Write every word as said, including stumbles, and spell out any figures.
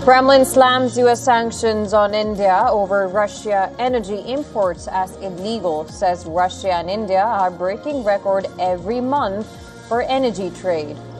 Kremlin slams U S sanctions on India over Russia energy imports as illegal, says Russia and India are breaking record every month for energy trade.